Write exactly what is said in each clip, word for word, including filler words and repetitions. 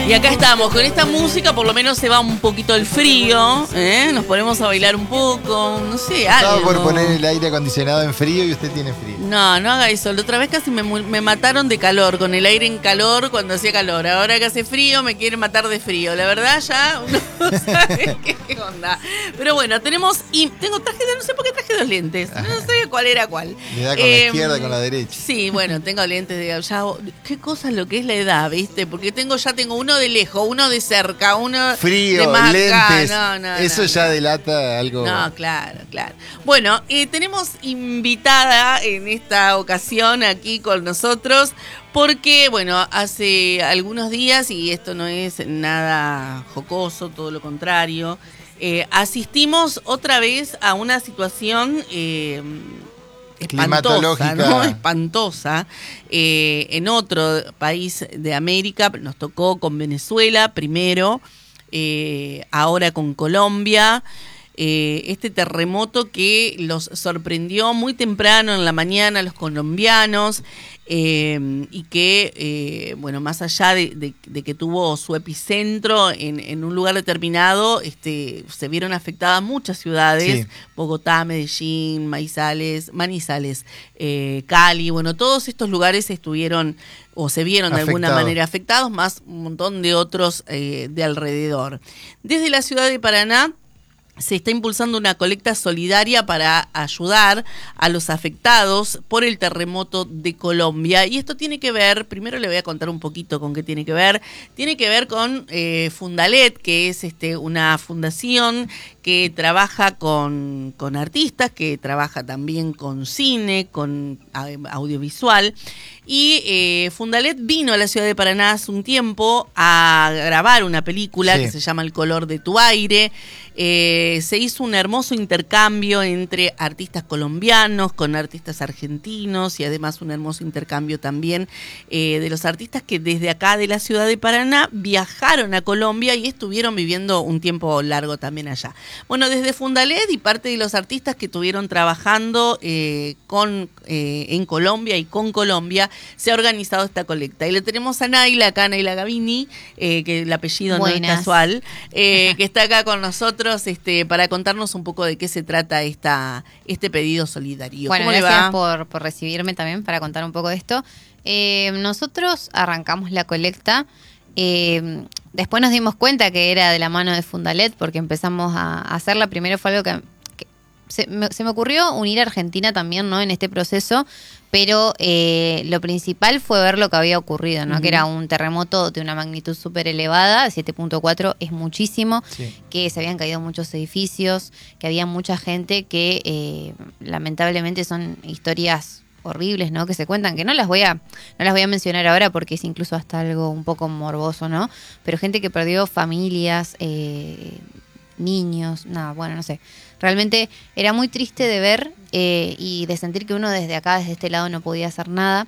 Y acá estamos, con esta música por lo menos se va un poquito el frío, ¿eh? Nos ponemos a bailar un poco, no sé, algo. Estaba por poner el aire acondicionado en frío y usted tiene frío. No, no haga eso. La otra vez casi me, me mataron de calor, con el aire en calor cuando hacía calor. Ahora que hace frío me quieren matar de frío. La verdad ya no sabe qué onda. Pero bueno, tenemos... Y tengo traje de... No sé por qué traje dos lentes. No sé cuál era cuál. Le da con eh, la izquierda, con la derecha. Sí, bueno, tengo lentes de... Ya, qué cosa es lo que es la edad, ¿viste? Porque tengo ya tengo uno de lejos, uno de cerca, uno frío, de más lentes. Acá. No, no, Eso no, ya no. delata algo. No, claro, claro. Bueno, eh, tenemos invitada en esta ocasión aquí con nosotros porque, bueno, hace algunos días, y esto no es nada jocoso, todo lo contrario, eh, asistimos otra vez a una situación... Eh, espantosa, ¿no? Espantosa. Eh, en otro país de América, nos tocó con Venezuela primero, eh, ahora con Colombia. Eh, este terremoto que los sorprendió muy temprano en la mañana a los colombianos eh, y que, eh, bueno, más allá de, de, de que tuvo su epicentro en, en un lugar determinado, este, se vieron afectadas muchas ciudades, sí. Bogotá, Medellín, Manizales, Manizales eh, Cali, bueno, todos estos lugares estuvieron o se vieron de Afectado. alguna manera afectados, más un montón de otros eh, de alrededor. Desde la ciudad de Paraná, se está impulsando una colecta solidaria para ayudar a los afectados por el terremoto de Colombia. Y esto tiene que ver, primero le voy a contar un poquito con qué tiene que ver. Tiene que ver con eh, Fundalet, que es este, una fundación que trabaja con, con artistas, que trabaja también con cine, con audiovisual. Y eh, Fundalet vino a la ciudad de Paraná hace un tiempo a grabar una película sí. que se llama El color de tu aire. Eh, se hizo un hermoso intercambio entre artistas colombianos con artistas argentinos y además un hermoso intercambio también eh, de los artistas que desde acá de la ciudad de Paraná viajaron a Colombia y estuvieron viviendo un tiempo largo también allá. Bueno, desde Fundalet y parte de los artistas que estuvieron trabajando eh, con, eh, en Colombia y con Colombia, se ha organizado esta colecta. Y le tenemos a Naila, acá Naila Gavini, eh, que el apellido Buenas. no es casual, eh, que está acá con nosotros este, para contarnos un poco de qué se trata esta, este pedido solidario. Bueno, ¿Cómo le gracias va? Por, por recibirme también para contar un poco de esto. Eh, nosotros arrancamos la colecta. Eh, después nos dimos cuenta que era de la mano de Fundalet porque empezamos a, a hacerla. Primero fue algo que, que se, me, se me ocurrió unir a Argentina también, ¿no? En este proceso, pero eh, lo principal fue ver lo que había ocurrido, ¿no? Uh-huh. Que era un terremoto de una magnitud súper elevada, siete punto cuatro es muchísimo, sí. que se habían caído muchos edificios, que había mucha gente que eh, lamentablemente son historias horribles, ¿no? Que se cuentan, que no las voy a no las voy a mencionar ahora porque es incluso hasta algo un poco morboso, ¿no? Pero gente que perdió familias, eh, niños, nada, bueno, no sé. Realmente era muy triste de ver eh, y de sentir que uno desde acá, desde este lado, no podía hacer nada.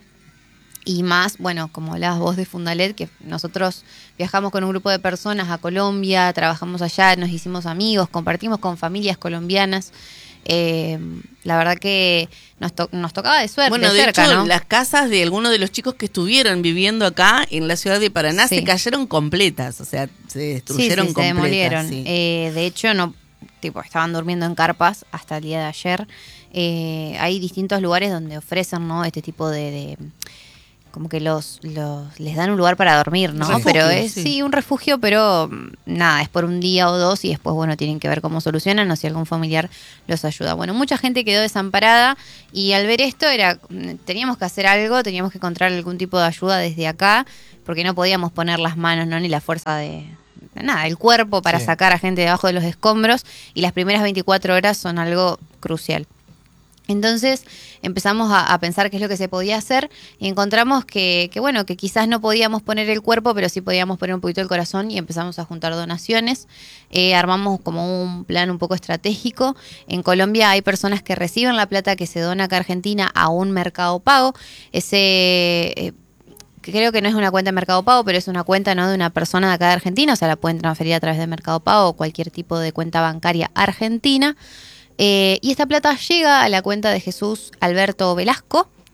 Y más, bueno, como hablabas vos de Fundalet, que nosotros viajamos con un grupo de personas a Colombia, trabajamos allá, nos hicimos amigos, compartimos con familias colombianas. Eh, la verdad que nos, to- nos tocaba de suerte, bueno, de de cerca, hecho, ¿no? Las casas de algunos de los chicos que estuvieron viviendo acá en la ciudad de Paraná sí. se cayeron completas, o sea, se destruyeron sí, sí, completas. se demolieron. Sí. Eh, de hecho, no, tipo, estaban durmiendo en carpas hasta el día de ayer. Eh, hay distintos lugares donde ofrecen, ¿no? Este tipo de... de como que los, los les dan un lugar para dormir, ¿no? Refugio, pero es sí. sí un refugio, pero nada, es por un día o dos y después, bueno, tienen que ver cómo solucionan o si algún familiar los ayuda. Bueno, mucha gente quedó desamparada y al ver esto era teníamos que hacer algo, teníamos que encontrar algún tipo de ayuda desde acá, porque no podíamos poner las manos, ¿no? Ni la fuerza de... nada, el cuerpo para sí. sacar a gente debajo de los escombros y las primeras veinticuatro horas son algo crucial. Entonces empezamos a, a pensar qué es lo que se podía hacer y encontramos que, que, bueno, que quizás no podíamos poner el cuerpo, pero sí podíamos poner un poquito el corazón y empezamos a juntar donaciones. Eh, armamos como un plan un poco estratégico. En Colombia hay personas que reciben la plata que se dona acá a Argentina a un Mercado Pago. Ese... Eh, que creo que no es una cuenta de Mercado Pago, pero es una cuenta, ¿no? de una persona de acá de Argentina, o sea, la pueden transferir a través de Mercado Pago o cualquier tipo de cuenta bancaria argentina. Eh, y esta plata llega a la cuenta de Jesús Alberto Velasco,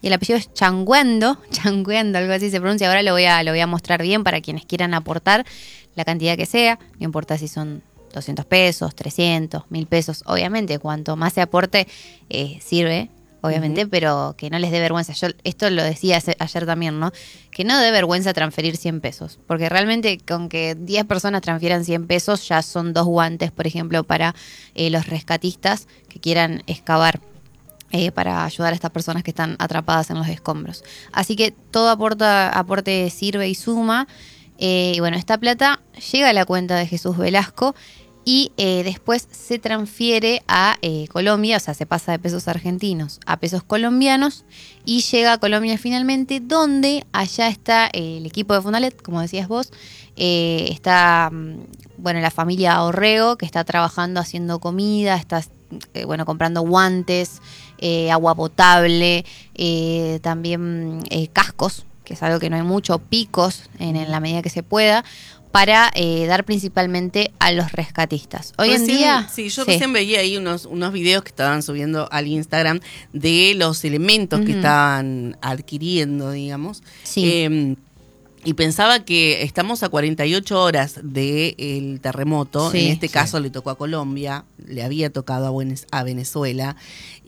y el apellido es Changuendo, Changuendo, algo así se pronuncia. Ahora lo voy a, lo voy a mostrar bien para quienes quieran aportar la cantidad que sea, no importa si son doscientos pesos, trescientos, mil pesos, obviamente cuanto más se aporte eh, sirve, obviamente, uh-huh. pero que no les dé vergüenza. Yo esto lo decía ayer también, ¿no? Que no dé vergüenza transferir cien pesos, porque realmente con que diez personas transfieran cien pesos ya son dos guantes, por ejemplo, para eh, los rescatistas que quieran excavar eh, para ayudar a estas personas que están atrapadas en los escombros. Así que todo aporta, aporte sirve y suma. Eh, y bueno, esta plata llega a la cuenta de Jesús Velasco y eh, después se transfiere a eh, Colombia, o sea, se pasa de pesos argentinos a pesos colombianos y llega a Colombia finalmente, donde allá está eh, el equipo de Fundalet, como decías vos, eh, está, bueno, la familia Orrego, que está trabajando haciendo comida, está, eh, bueno, comprando guantes, eh, agua potable, eh, también eh, cascos, que es algo que no hay mucho, picos en, en la medida que se pueda, para eh, dar principalmente a los rescatistas. Hoy recién, en día... Sí, yo sí. recién veía ahí unos, unos videos que estaban subiendo al Instagram de los elementos uh-huh. que estaban adquiriendo, digamos. Sí. Eh, y pensaba que estamos a cuarenta y ocho horas del terremoto. Sí, en este sí. caso le tocó a Colombia, le había tocado a, Buenos, a Venezuela.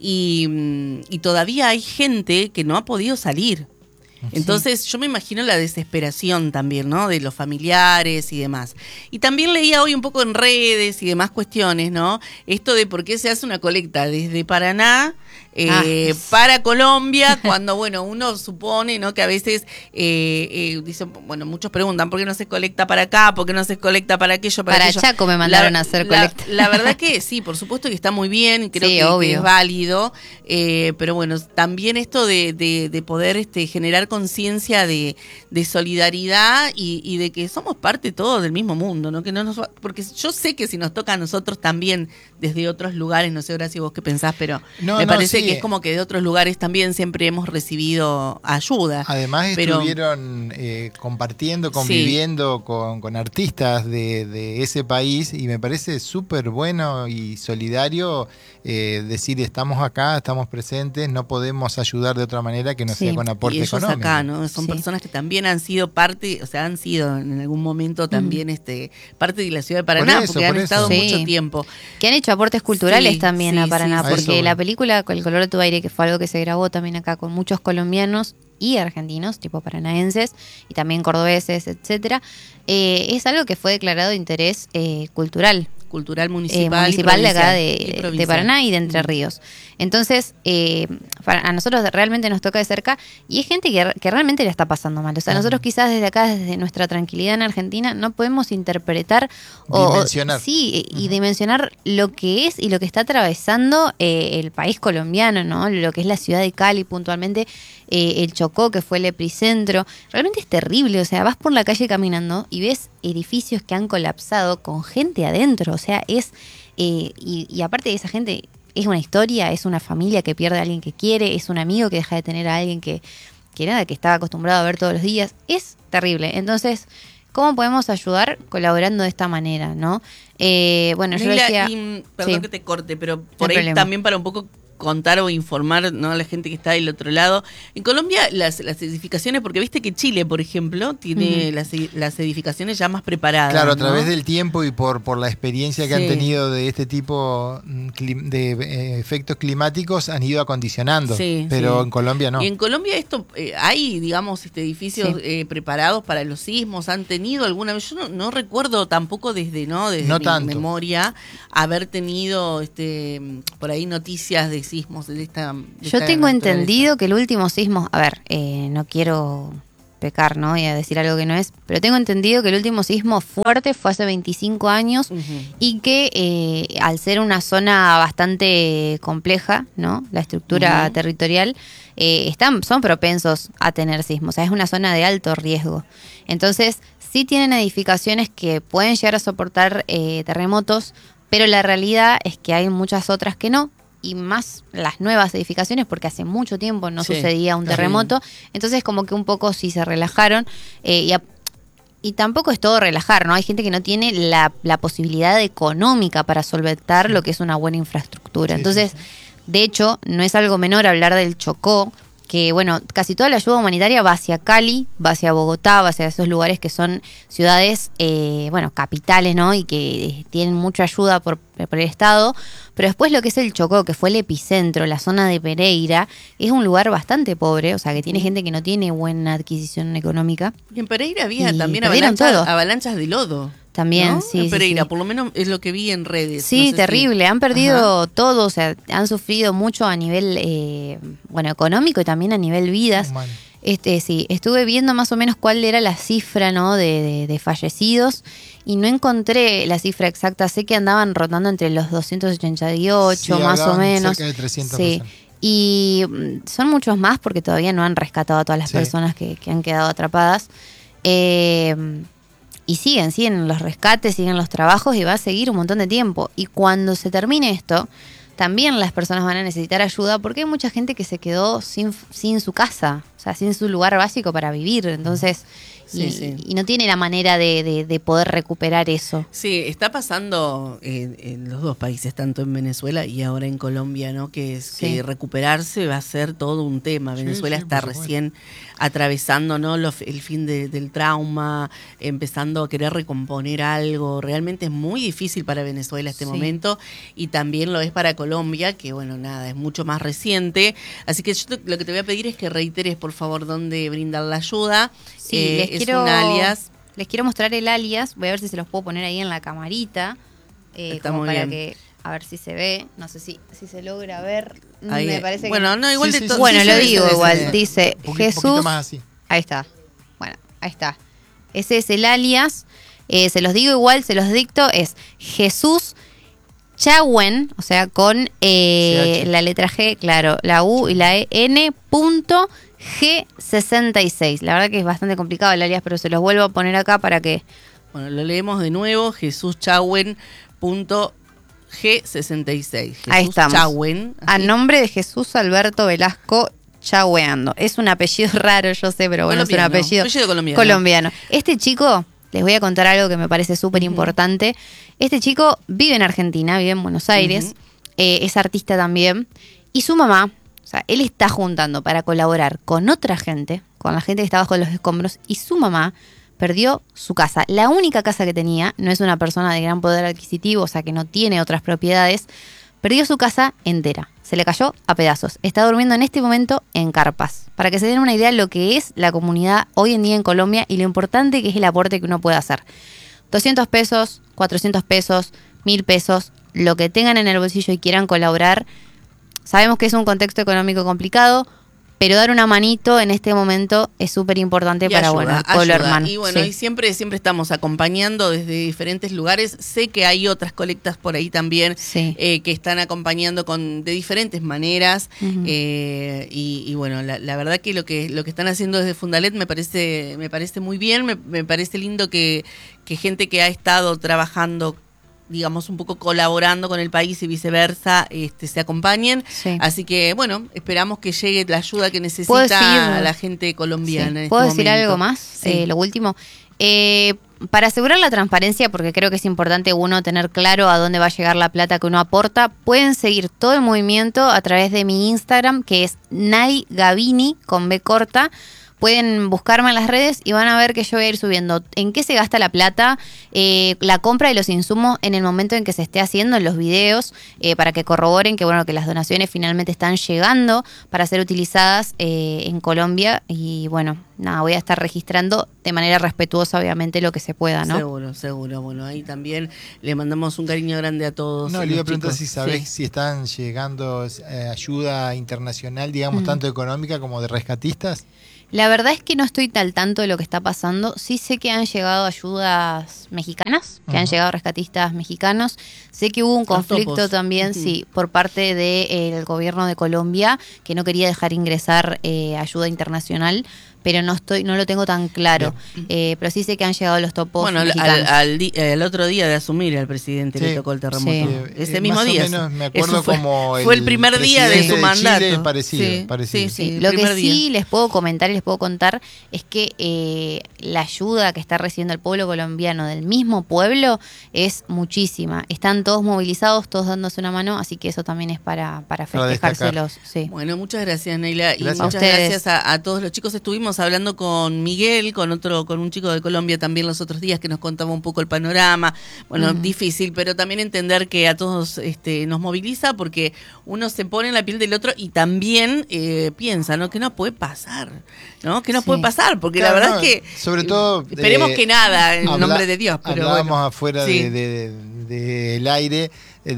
Y, y todavía hay gente que no ha podido salir. Entonces sí. yo me imagino la desesperación también, ¿no? De los familiares y demás. Y también leía hoy un poco en redes y demás cuestiones, ¿no? Esto de por qué se hace una colecta desde Paraná eh, ah. para Colombia, cuando, bueno, uno supone, ¿no? Que a veces, eh, eh, dicen, bueno, muchos preguntan, ¿por qué no se colecta para acá? ¿Por qué no se colecta para aquello? Para, para aquello? Chaco me mandaron la, a hacer la, colecta. La verdad que sí, por supuesto que está muy bien, creo sí, que, obvio. que es válido, eh, pero bueno, también esto de, de, de poder este, generar conciencia de, de solidaridad y, y de que somos parte todos del mismo mundo, ¿no? Que no nos va, porque yo sé que si nos toca a nosotros también desde otros lugares, no sé, Horacio, vos qué pensás, pero no, me no, parece sí. que es como que de otros lugares también siempre hemos recibido ayuda. Además pero, estuvieron eh, compartiendo, conviviendo sí. con, con artistas de, de ese país y me parece súper bueno y solidario eh, decir estamos acá, estamos presentes, no podemos ayudar de otra manera que no sí. sea con aporte y ellos económico. Acá, ¿no? Son sí. personas que también han sido parte, o sea, han sido en algún momento también mm. este parte de la ciudad de Paraná, por eso, porque por han eso. estado sí. mucho tiempo. Que han hecho aportes culturales sí, también sí, a Paraná, sí, porque eso, la bueno. película Con el color de tu aire, que fue algo que se grabó también acá con muchos colombianos y argentinos, tipo paranaenses, y también cordobeses, etcétera, eh, es algo que fue declarado de interés eh, cultural. Cultural municipal, eh, municipal de acá de, de, de Paraná y de Entre Ríos. Entonces, eh, para, a nosotros realmente nos toca de cerca y es gente que, que realmente la está pasando mal. O sea, uh-huh. nosotros quizás desde acá, desde nuestra tranquilidad en Argentina, no podemos interpretar o dimensionar. sí, uh-huh. y dimensionar lo que es y lo que está atravesando eh, el país colombiano, ¿no? Lo que es la ciudad de Cali puntualmente, eh, el Chocó, que fue el epicentro. Realmente es terrible. O sea, vas por la calle caminando y ves edificios que han colapsado con gente adentro. O sea, es... Eh, y, y aparte de esa gente, es una historia, es una familia que pierde a alguien que quiere, es un amigo que deja de tener a alguien que, que nada, que estaba acostumbrado a ver todos los días. Es terrible. Entonces, ¿cómo podemos ayudar? Colaborando de esta manera, ¿no? Eh, bueno, Neila, yo decía... Y, perdón sí. que te corte, pero por No ahí problema. También para un poco contar o informar, ¿no?, a la gente que está del otro lado. En Colombia las, las edificaciones, porque viste que Chile, por ejemplo, tiene uh-huh. las, las edificaciones ya más preparadas. Claro, a ¿no? través del tiempo y por, por la experiencia que sí. han tenido de este tipo de eh, efectos climáticos han ido acondicionando, sí, pero sí. en Colombia no. Y en Colombia esto eh, hay, digamos, este edificios sí. eh, preparados para los sismos. ¿Han tenido alguna vez? Yo no, no recuerdo tampoco desde, ¿no? desde no mi tanto. memoria haber tenido este por ahí noticias de sismos de esta Yo tengo entendido que el último sismo, a ver, eh, no quiero pecar, ¿no? Y a decir algo que no es, pero tengo entendido que el último sismo fuerte fue hace veinticinco años uh-huh. y que eh, al ser una zona bastante compleja, ¿no? La estructura uh-huh. territorial, eh, están, son propensos a tener sismos, o sea, es una zona de alto riesgo. Entonces, sí tienen edificaciones que pueden llegar a soportar eh, terremotos, pero la realidad es que hay muchas otras que no. Y más las nuevas edificaciones, porque hace mucho tiempo no sí, sucedía un terremoto, sí. entonces como que un poco sí se relajaron, eh, y, a, y tampoco es todo relajar, ¿no? Hay gente que no tiene la, la posibilidad económica para solventar sí. lo que es una buena infraestructura. Sí, entonces, sí, sí. de hecho, no es algo menor hablar del Chocó, que bueno, casi toda la ayuda humanitaria va hacia Cali, va hacia Bogotá, va hacia esos lugares que son ciudades, eh, bueno, capitales, ¿no? Y que tienen mucha ayuda por, por el Estado. Pero después lo que es el Chocó, que fue el epicentro, la zona de Pereira, es un lugar bastante pobre, o sea, que tiene gente que no tiene buena adquisición económica. Y en Pereira había Y también perdieron avalanchas, todo. avalanchas de lodo. También, ¿no? sí. En sí, Pereira, sí. por lo menos es lo que vi en redes. Sí, no sé terrible. si... Han perdido Ajá. todo, o sea, han sufrido mucho a nivel, eh, bueno, económico y también a nivel vidas. Humano. Este, sí, estuve viendo más o menos cuál era la cifra, ¿no? De, de, de fallecidos y no encontré la cifra exacta. Sé que andaban rotando entre los doscientos ochenta y ocho, Sí, más o hablaban menos. cerca de trescientas Sí. personas. Y mm, son muchos más porque todavía no han rescatado a todas las Sí. personas que, que han quedado atrapadas. Eh, y siguen, siguen los rescates, siguen los trabajos y va a seguir un montón de tiempo. Y cuando se termine esto, también las personas van a necesitar ayuda porque hay mucha gente que se quedó sin, sin su casa, o sea, sin su lugar básico para vivir. Entonces, Sí, y, sí. y no tiene la manera de, de, de poder recuperar eso. Sí, está pasando en, en los dos países, tanto en Venezuela y ahora en Colombia, ¿no? Que, es, Sí. que recuperarse va a ser todo un tema. Sí, Venezuela sí, está por supuesto. recién atravesando, ¿no? Los- el fin de- del trauma, empezando a querer recomponer algo. Realmente es muy difícil para Venezuela este Sí. momento y también lo es para Colombia, que bueno, nada, es mucho más reciente. Así que yo te- lo que te voy a pedir es que reiteres, por favor, dónde brindar la ayuda. Sí, Eh, les es quiero un alias. les quiero mostrar el alias. Voy a ver si se los puedo poner ahí en la camarita. eh, Está como muy para bien. que, a ver si se ve. No sé si, si se logra ver. Mm, Ahí, Me parece bueno, que no, igual Sí, de sí, todo. sí, Bueno, sí, lo sí, digo sí, sí, igual. sí. Dice Un poqui- Jesús. poquito más así. Ahí está. Bueno, ahí está. Ese es el alias. Eh, se los digo igual, se los dicto. Es Jesús Chawen, o sea, con eh, C H. la letra G, claro, la U y la E, N punto G sesenta y seis. La verdad que es bastante complicado el alias, pero se los vuelvo a poner acá para que... Bueno, lo leemos de nuevo, Jesús Chawen punto G sesenta y seis. Jesús Ahí estamos. Chawen, A así. nombre de Jesús Alberto Velasco Chaweando. Es un apellido raro, yo sé, pero bueno, Colombiano, es un apellido, apellido colombiano. colombiano. Este chico, les voy a contar algo que me parece súper importante. Este chico vive en Argentina, vive en Buenos Aires, Ujú. eh, es artista también, y su mamá, o sea, él está juntando para colaborar con otra gente, con la gente que está bajo los escombros, y su mamá perdió su casa. La única casa que tenía, no es una persona de gran poder adquisitivo, o sea, que no tiene otras propiedades, perdió su casa entera. Se le cayó a pedazos. Está durmiendo en este momento en carpas. Para que se den una idea de lo que es la comunidad hoy en día en Colombia y lo importante que es el aporte que uno puede hacer. doscientos pesos, cuatrocientos pesos, mil pesos, lo que tengan en el bolsillo y quieran colaborar. Sabemos que es un contexto económico complicado, pero dar una manito en este momento es súper importante Y para ayuda, bueno, el pueblo ayuda. hermano. Y bueno, Sí. y siempre, siempre estamos acompañando desde diferentes lugares. Sé que hay otras colectas por ahí también Sí. eh, que están acompañando con de diferentes maneras. Ujú. eh, y, y bueno, la, la verdad que lo que lo que están haciendo desde Fundalet me parece me parece muy bien. Me, me parece lindo que, que gente que ha estado trabajando, digamos, un poco colaborando con el país y viceversa, este, se acompañen. Sí. Así que, bueno, esperamos que llegue la ayuda que ¿Puedo necesita decir- la gente colombiana. Sí. En este ¿Puedo decir momento. algo más? Sí. Eh, lo último. Eh, para asegurar la transparencia, porque creo que es importante uno tener claro a dónde va a llegar la plata que uno aporta, pueden seguir todo el movimiento a través de mi Instagram, que es Nay Gavini, con B corta. Pueden buscarme en las redes y van a ver que yo voy a ir subiendo en qué se gasta la plata, eh, la compra de los insumos en el momento en que se esté haciendo en los videos, eh, para que corroboren que bueno que las donaciones finalmente están llegando para ser utilizadas eh, en Colombia. Y bueno, nada, voy a estar registrando de manera respetuosa, obviamente, lo que se pueda, ¿no? Seguro, seguro. Bueno, ahí también le mandamos un cariño grande a todos. No, los le iba a preguntar chicos. si sabés Sí. si están llegando eh, ayuda internacional, digamos, Mm. tanto económica como de rescatistas. La verdad es que no estoy al tanto de lo que está pasando. Sí sé que han llegado ayudas mexicanas, que han Ujú. llegado rescatistas mexicanos. Sé que hubo un Los conflicto topos. también, Ujú. sí, por parte del gobierno de Colombia, que no quería dejar ingresar eh, ayuda internacional. pero no estoy, no lo tengo tan claro. Eh, pero sí sé que han llegado los topos Bueno, al, mexicanos. al, di- el otro día de asumir al presidente Sí. le tocó el terremoto. Sí. Ese Eh, mismo más o día. menos me acuerdo Eso fue, como fue el primer día de presidente su de Chile, mandato. parecido, sí, parecido. sí, sí, Sí, el lo que primer día. sí les puedo comentar y les puedo contar es que eh, la ayuda que está recibiendo el pueblo colombiano del mismo pueblo es muchísima. Están todos movilizados, todos dándose una mano, así que eso también es para, para Para destacar. festejárselos. Sí. Bueno, muchas gracias, Neila. Y Gracias. muchas A ustedes. gracias a, a todos los chicos. Estuvimos hablando con Miguel, con otro, con un chico de Colombia también los otros días que nos contaba un poco el panorama. Bueno, Mm. difícil, pero también entender que a todos este, nos moviliza porque uno se pone en la piel del otro y también eh, piensa, ¿no? Que no puede pasar, ¿no? Que no Sí. puede pasar, porque Claro, la verdad no, es que sobre todo, esperemos eh, que nada en habla- nombre de Dios, pero hablábamos bueno. afuera Sí. de, de- de- del aire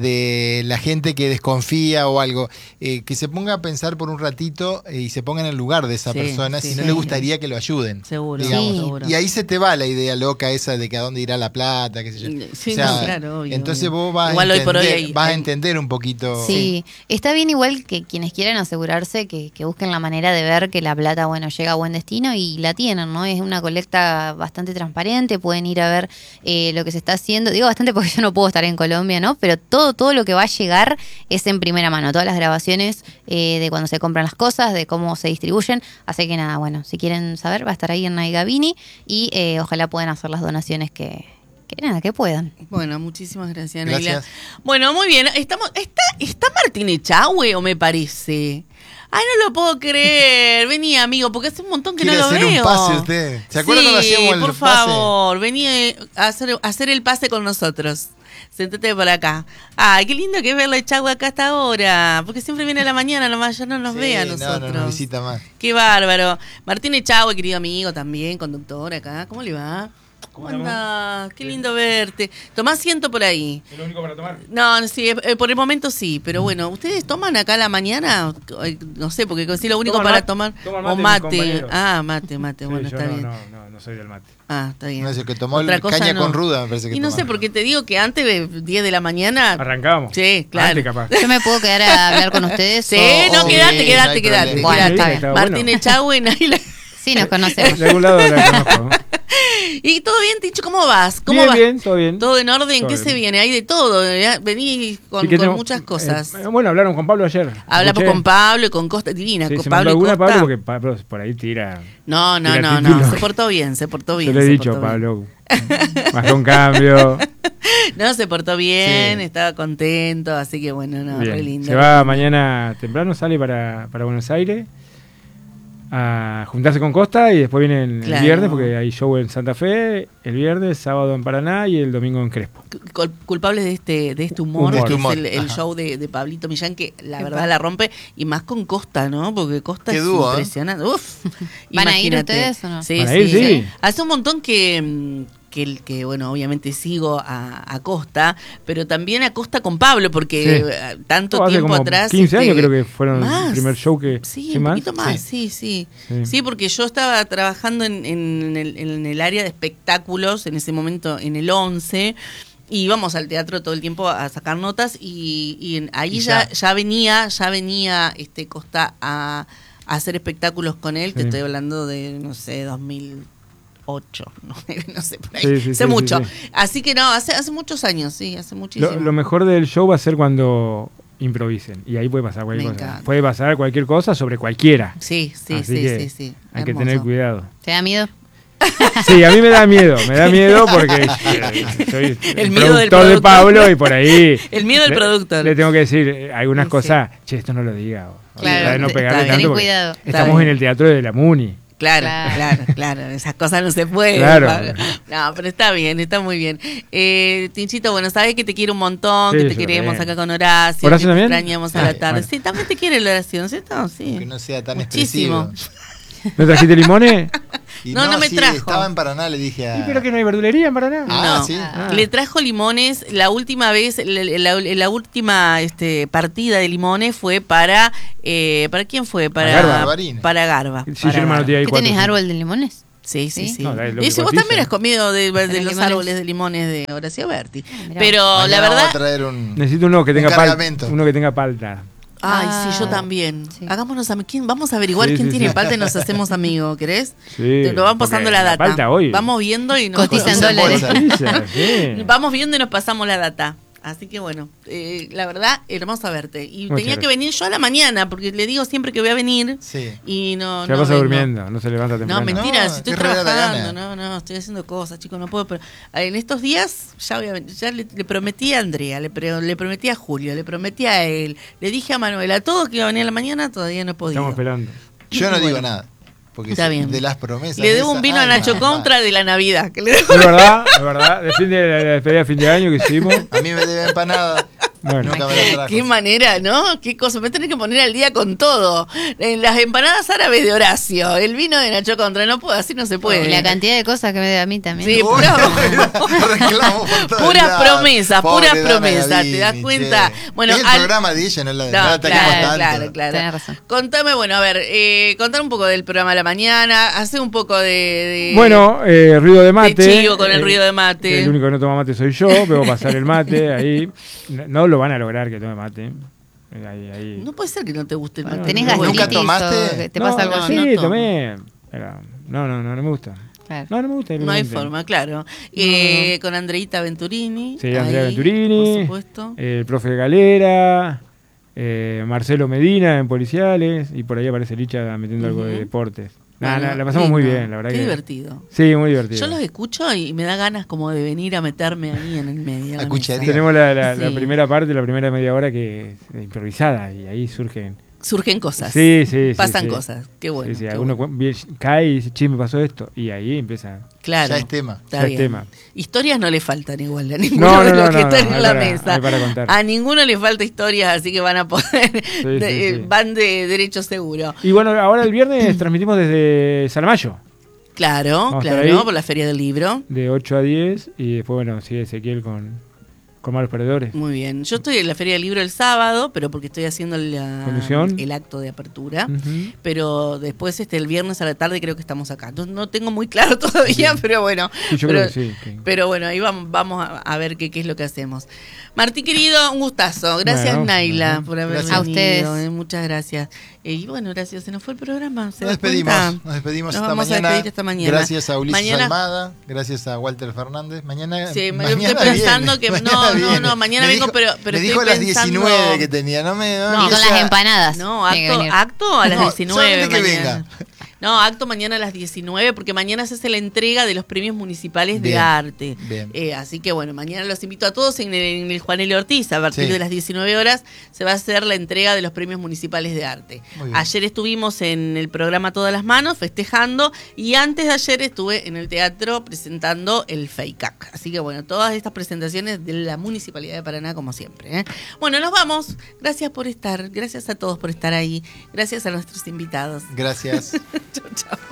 de la gente que desconfía o algo, eh, que se ponga a pensar por un ratito eh, y se ponga en el lugar de esa Sí, persona sí, si no sí. le gustaría que lo ayuden. Seguro, digamos. Sí. seguro. Y ahí se te va la idea loca esa de que a dónde irá la plata, qué sé yo. Sí, O sea, no, claro, obvio, entonces obvio. vos vas, Igual a hoy por hoy entender, hay- vas hay- a entender un poquito. Sí, está bien igual que quienes quieran asegurarse que, que busquen la manera de ver que la plata, bueno, llega a buen destino y la tienen, ¿no? Es una colecta bastante transparente, pueden ir a ver eh, lo que se está haciendo. Digo bastante porque yo no puedo estar en Colombia, ¿no? Pero todo, todo lo que va a llegar es en primera mano, todas las grabaciones eh, de cuando se compran las cosas, de cómo se distribuyen. Así que nada, bueno, si quieren saber, va a estar ahí en Naigabini y eh, ojalá puedan hacer las donaciones que, que nada, que puedan. Bueno, muchísimas gracias, Gracias. Neila. Bueno, muy bien. Estamos, ¿Está, está Martín Echagüe o me parece? Ay, no lo puedo creer. Vení, amigo, porque hace un montón que no ¿Quiere lo hacer veo. un pase usted? ¿Se acuerda sí, cuando hacíamos el por pase? favor, vení a hacer, a hacer el pase con nosotros. Sentate por acá. Ay, qué lindo que es verla Echagüe acá hasta ahora. Porque siempre viene a la mañana nomás, ya no nos Sí, ve a no, nosotros. no nos visita más. Qué bárbaro. Martín Echagüe, querido amigo también, conductor acá. ¿Cómo le va? ¿Cómo andás? Qué lindo verte. Tomá asiento por ahí. ¿Es lo único para tomar? No, sí, eh, por el momento sí, pero bueno, ¿ustedes toman acá a la mañana? Eh, No sé, porque si lo único Toman para mate, tomar... toman o mate mis mate. compañeros. Ah, mate, mate, Sí, bueno, yo está no, bien. No, no, no soy del mate. Ah, está bien. No sé, que tomó Otra el cosa caña no. con ruda, me parece que Y no tomaba. sé, porque te digo que antes de diez de la mañana... Arrancábamos. Sí, claro. Antes, capaz. Yo me puedo quedar a hablar con ustedes. Sí, o- no, o- quédate, sí, quédate, no hay quédate. problema. Bueno, quédate. está bien. Está Martín bueno. Echagüe, Naila. Sí, nos conocemos. De algún lado la conozco. ¿Y todo bien, Ticho? ¿Cómo vas? ¿Cómo Bien, vas? bien, todo bien. ¿Todo en orden? Todo ¿Qué bien. se viene? Hay de todo. ¿eh? Venís con, Sí, que con tenemos- muchas cosas. eh, bueno, hablaron con Pablo ayer. Hablamos Escuché. con Pablo y con Costa Divina. Sí, con se Pablo mandó y alguna Costa. Pablo porque Pablo por ahí tira. No, no, tira no, no. título. Se portó bien, se portó bien. Se lo he se dicho, portó bien. Pablo. Más con cambio. No, se portó bien, Sí. estaba contento, así que bueno, no, Bien. re lindo. Se va mañana temprano, sale para, para Buenos Aires a juntarse con Costa y después viene el, el Claro. viernes porque hay show en Santa Fe, el viernes, sábado en Paraná y el domingo en Crespo. Cul- culpables de este de este humor, Humor. que Humor, es el, el ajá. show de, de Pablito Millán, que la Epa. verdad la rompe, y más con Costa, ¿no? Porque Costa Qué es dúo, ¿eh? impresionante. Uf, ¿Van a ir imagínate. ustedes o no? Sí, ¿Van a sí, ir? Sí. Hace un montón que, mm, que, el- que, bueno, obviamente sigo a, a Costa, pero también a Costa con Pablo, porque Sí. eh, tanto Oh, hace tiempo como atrás... quince este, años creo que fueron más. el primer show que... Sí, ¿sí, un más? poquito más, sí, sí. Sí. Sí, porque yo estaba trabajando en, en el, en el área de espectáculos, en ese momento en el once, y íbamos al teatro todo el tiempo a sacar notas, y, y en- ahí Y ya, ya. ya venía, ya venía este Costa a, a hacer espectáculos con él, te Sí. estoy hablando de, no sé, dos mil ocho, no, no sé, por ahí, Sí, sí, hace sí, mucho. sí, sí. Así que no, hace, hace muchos años, sí, hace muchísimo. Lo, lo mejor del show va a ser cuando improvisen y ahí puede pasar cualquier Me cosa. encanta. Puede pasar cualquier cosa sobre cualquiera. Sí, sí, Así sí, que sí, sí. hay que Hermoso. tener cuidado. ¿Te da miedo? Sí, a mí me da miedo, me da miedo porque eh, soy el, El miedo del productor de productor. Pablo y por ahí El miedo del le- productor. Le tengo que decir eh, algunas Sí. cosas, che, esto no lo diga. o- o Claro, tratar de no está pegarle bien. tanto Tené porque cuidado. Está estamos bien. en el teatro de la Muni. Claro, Claro. claro, claro, esas cosas no se pueden. Claro. Pablo. No, pero está bien, está muy bien. Eh, Tinchito, bueno, sabes que te quiero un montón, Sí, que te yo queremos también. acá con Horacio. ¿Horacio que te también? extrañamos a la Ay, tarde. bueno. Sí, también te quiere la oración, ¿cierto? Sí. Que no sea tan Muchísimo. expresivo. ¿No trajiste limones? Y No, no me sí, trajo. Estaba en Paraná, le dije a... ¿Y pero que no hay verdulería en Paraná? Ah, No. sí. Ah. Le trajo limones. La última vez, la, la- la última este, partida de limones fue para. Eh, ¿Para quién fue? Para Garba. Garbarina. Para Garba. Sí, para yo hermano Garba. tiene ahí ¿Qué cuatro, tenés, sí. árbol de limones? Sí, sí, Sí. sí. No, es lo y que si vos cotiza. también has comido de, de ¿Tenés los limones? árboles de limones de Horacio Berti. mirá. Pero Mañana la vamos verdad. a traer un... Necesito uno que Un tenga palta. cargamento. Uno que tenga palta. Ay, Ah, sí, yo también. sí. Hagámonos amigos. ¿Quién? Vamos a averiguar Sí, quién sí, tiene sí. palta y nos hacemos amigos, ¿querés? Sí, Te lo van pasando porque la la data. palta hoy. Vamos viendo y nos Cotiza en Cotiza en dólares. bolsa. Sí, sí. Vamos viendo y nos pasamos la data. Así que bueno, eh, la verdad, hermoso verte. Y Muchas tenía que gracias. venir yo a la mañana, porque le digo siempre que voy a venir Sí. y no. Se no la pasa vengo. durmiendo, no se levanta temprano. No, mentira, No, si estoy qué regala trabajando, gana. no, no, estoy haciendo cosas, chicos, no puedo. Pero en estos días ya, voy a venir. Ya le, le prometí a Andrea, le, pre- le prometí a Julio, le prometí a él, le dije a Manuel, a todos que iba a venir a la mañana, todavía no he podido. Estamos esperando. Yo no Bueno. digo nada. Porque Está si- bien. de las promesas. Le debo esas, un vino a ay, Nacho mamá. Contra de la Navidad. Que le debo. Es verdad, es verdad. De fin de la, la despedida de fin de año que hicimos. A mí me debe empanada. Bueno, Nunca me la trajo. Qué manera, ¿no? Qué cosa. Me tenés que poner al día con todo. En las empanadas árabes de Horacio, el vino de Nacho Contra. No puedo, así no se puede. La cantidad de cosas que me debe a mí también. Sí, Uy, pura- reclamo por todos Puras lados. promesas, Pobre puras Dana promesas, ¿te das Gavini, cuenta? che. Bueno, es el al- programa de ella, no la de No, no la ataquemos claro, tanto. claro, claro. Tenés razón. Contame, bueno, a ver, eh, contar un poco del programa de la mañana, hace un poco de... de- bueno eh, ruido de mate. de chivo con el eh, ruido de mate. que el único que no toma mate soy yo. Veo pasar el mate ahí. No, no lo van a lograr que tome mate. Eh, Ahí, ahí. No puede ser que no te guste el mate. Ah, ¿Tenés ¿Nunca gastritis tomaste? o que te No, pasa algo no, así? Sí, No tomé. Pero no, no, no, no me gusta. Claro. No, no me gusta. No hay directamente. forma, claro. Eh, con Andreita Venturini. Sí, Andrea ahí, Venturini, por supuesto. eh, el profe Galera, eh, Marcelo Medina en Policiales, y por ahí aparece Licha metiendo algo de Ujú. deportes. Nah, Bueno, nah, la pasamos muy lindo. bien, la verdad Qué que. divertido. Sí, muy divertido. Yo los escucho y me da ganas como de venir a meterme ahí en el medio. A la cucharía. mesa. Tenemos la, la- la Sí. primera parte, la primera media hora que es improvisada, y ahí surgen. Surgen cosas. Sí, sí, sí. Pasan sí. cosas. Qué bueno. Sí, sí, qué alguno bueno. cu- bien- cae y dice, che, me pasó esto, y ahí empieza. Claro. Ya es tema. Está Ya es bien. tema. Historias no le faltan igual a ninguno No, de no, los no, que no, están no, en hay la para- mesa. hay para contar. A ninguno le falta historias, así que van a poder. de- sí, eh, sí. Van de derecho seguro. Y bueno, ahora el viernes transmitimos desde Salamayo, Claro, Vamos a estar claro, ahí. por la Feria del Libro. de ocho a diez, y después, bueno, sigue Ezequiel con, con Malos Perdedores. Muy bien. Yo estoy en la Feria del Libro el sábado, pero porque estoy haciendo la- Conducción. el acto de apertura. Ujú. Pero después, este el viernes a la tarde, creo que estamos acá. No, no tengo muy claro todavía, pero bueno. Sí, yo pero, creo que sí. que- pero bueno, ahí vamos, vamos a, a ver qué, qué es lo que hacemos. Martí, querido, un gustazo. Gracias, Bueno, Naila, bueno. por haber Gracias. A venido. ustedes. eh, muchas gracias. Eh, y bueno, gracias. Se nos fue el programa. ¿se Nos dan cuenta? despedimos, nos despedimos Nos esta vamos a mañana. despedir esta mañana. Gracias a Ulises Mañana- Almada, gracias a Walter Fernández. Mañana, Sí, me- mañana estoy pensando viene, que- no, no, viene. no, mañana Me vengo, dijo- pero- pero me estoy dijo a las pensando- diecinueve que tenía, no me no, Y que con sea- las empanadas. No, Tiene que acto, venir. acto a las No, diecinueve. solamente que mañana. venga. No, acto mañana a las diecinueve, porque mañana se hace la entrega de los premios municipales de Bien, arte. bien. Eh, así que bueno, mañana los invito a todos en el, en el Juan L. Ortiz. A partir Sí. de las diecinueve horas se va a hacer la entrega de los premios municipales de arte. Muy bien. Ayer estuvimos en el programa Todas las Manos festejando, y antes de ayer estuve en el teatro presentando el FEICAC. Así que bueno, todas estas presentaciones de la Municipalidad de Paraná, como siempre. ¿eh? Bueno, nos vamos. Gracias por estar. Gracias a todos por estar ahí. Gracias a nuestros invitados. Gracias. Chau, chau.